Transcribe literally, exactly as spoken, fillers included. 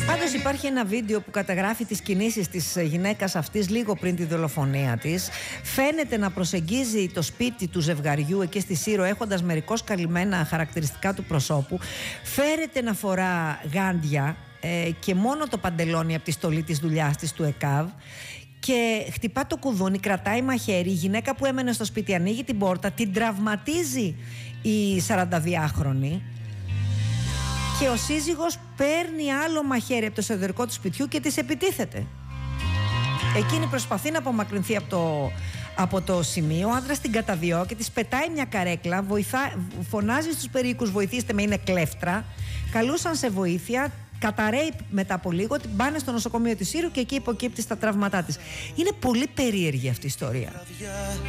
Πάντως υπάρχει ένα βίντεο που καταγράφει τις κινήσεις της γυναίκας αυτής λίγο πριν τη δολοφονία της. Φαίνεται να προσεγγίζει το σπίτι του ζευγαριού εκεί στη Σύρο, έχοντας μερικώς καλυμμένα χαρακτηριστικά του προσώπου. Φέρεται να φορά γάντια ε, και μόνο το παντελόνι από τη στολή της δουλειάς της του ΕΚΑΒ. Και χτυπά το κουδούνι, κρατάει μαχαίρι. Η γυναίκα που έμενε στο σπίτι ανοίγει την πόρτα, την τραυματίζει η σαρανταδυάχρονη. Και ο σύζυγος παίρνει άλλο μαχαίρι από το εσωτερικό του σπιτιού και της επιτίθεται. Εκείνη προσπαθεί να απομακρυνθεί από το, από το σημείο. Ο άντρας την καταδιώκει και της πετάει μια καρέκλα. Βοηθά, φωνάζει στους περίοικους, βοηθήστε με, είναι κλέφτρα. Καλούσαν σε βοήθεια. Καταραίει μετά από λίγο, την πάνε στο νοσοκομείο της Σύρου και εκεί υποκύπτει στα τραύματά της. Είναι πολύ περίεργη αυτή η ιστορία.